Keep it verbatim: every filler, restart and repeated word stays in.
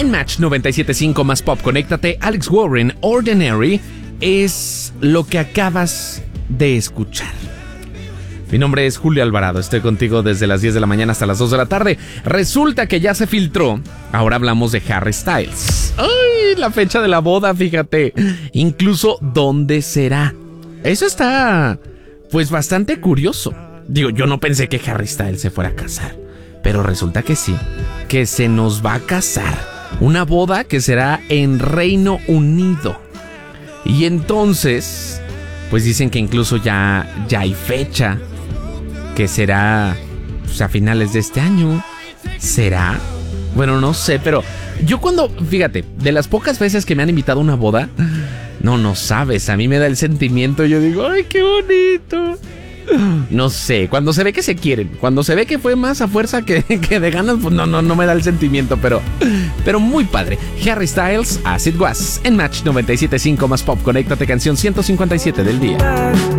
En Match noventa y siete punto cinco más pop, conéctate. Alex Warren, Ordinary, es lo que acabas de escuchar. Mi nombre es Julio Alvarado, estoy contigo desde las diez de la mañana hasta las dos de la tarde. Resulta que ya se filtró, ahora hablamos de Harry Styles. ¡Ay! La fecha de la boda, fíjate. Incluso dónde será. Eso está, pues, bastante curioso. Digo, yo no pensé que Harry Styles se fuera a casar, pero resulta que sí, que se nos va a casar. Una boda que será en Reino Unido. Y entonces, pues dicen que incluso ya, ya hay fecha, que será, pues, a finales de este año. ¿Será? Bueno, no sé, pero yo cuando, fíjate, de las pocas veces que me han invitado a una boda, no, no sabes, a mí me da el sentimiento, yo digo, ¡ay, qué bonito! No sé, cuando se ve que se quieren, cuando se ve que fue más a fuerza que, que de ganas, pues no, no, no me da el sentimiento, pero, pero muy padre. Harry Styles, As It Was, en Match noventa y siete punto cinco más pop, conéctate, canción ciento cincuenta y siete del día.